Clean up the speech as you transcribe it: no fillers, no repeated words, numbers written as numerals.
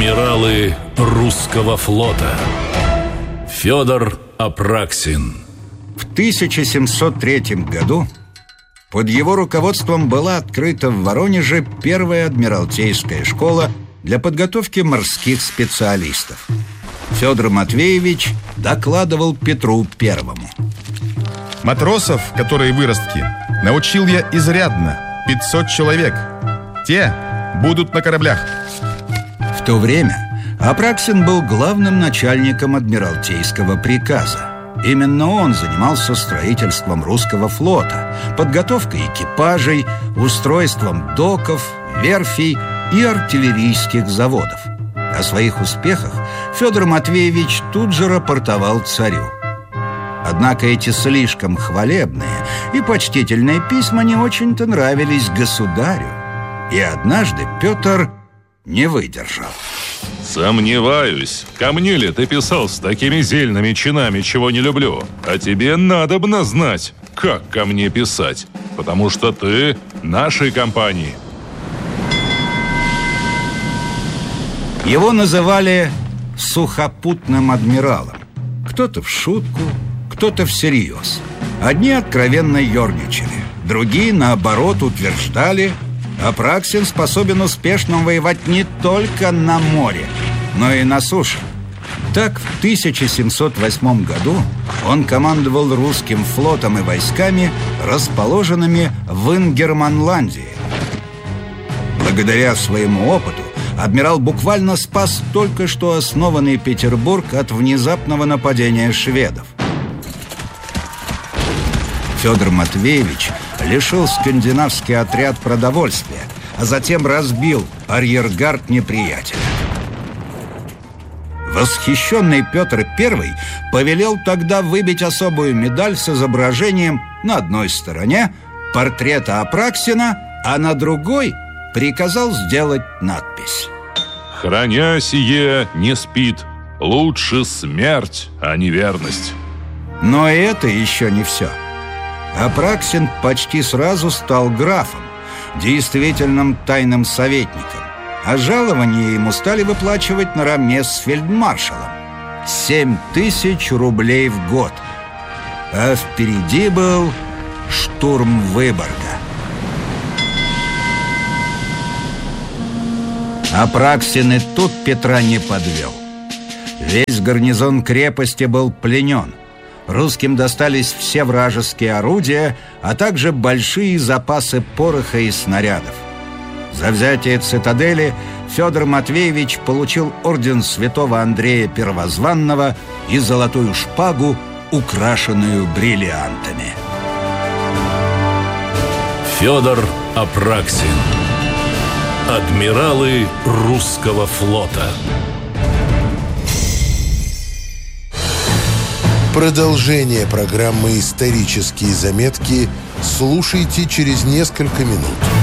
Адмиралы русского флота. Федор Апраксин. В 1703 году под его руководством была открыта в Воронеже первая адмиралтейская школа для подготовки морских специалистов. Федор Матвеевич докладывал Петру Первому. Матросов, которые выростки, научил я изрядно, 500 человек. Те будут на кораблях. В то время Апраксин был главным начальником адмиралтейского приказа. Именно он занимался строительством русского флота, подготовкой экипажей, устройством доков, верфей и артиллерийских заводов. О своих успехах Федор Матвеевич тут же рапортовал царю. Однако эти слишком хвалебные и почтительные письма не очень-то нравились государю. И однажды Петр не выдержал. Сомневаюсь, ко мне ли ты писал с такими зельными чинами, чего не люблю. А тебе надобно знать, как ко мне писать, потому что ты нашей компании. Его называли сухопутным адмиралом. Кто-то в шутку, кто-то всерьез. Одни откровенно ерничали, другие, наоборот, утверждали: Апраксин способен успешно воевать не только на море, но и на суше. Так, в 1708 году он командовал русским флотом и войсками, расположенными в Ингерманландии. Благодаря своему опыту адмирал буквально спас только что основанный Петербург от внезапного нападения шведов. Федор Матвеевич лишил скандинавский отряд продовольствия, а затем разбил арьергард неприятеля. Восхищенный Петр I повелел тогда выбить особую медаль с изображением на одной стороне портрета Апраксина, а на другой приказал сделать надпись: «Храня сие, не спит. Лучше смерть, а не верность». Но и это еще не все. Апраксин почти сразу стал графом, действительным тайным советником, а жалование ему стали выплачивать наравне с фельдмаршалом — 7000 рублей в год. А впереди был штурм Выборга. Апраксин и тут Петра не подвел. Весь гарнизон крепости был пленен. Русским достались все вражеские орудия, а также большие запасы пороха и снарядов. За взятие цитадели Федор Матвеевич получил орден святого Андрея Первозванного и золотую шпагу, украшенную бриллиантами. Федор Апраксин. Адмиралы русского флота. Продолжение программы «Исторические заметки» слушайте через несколько минут.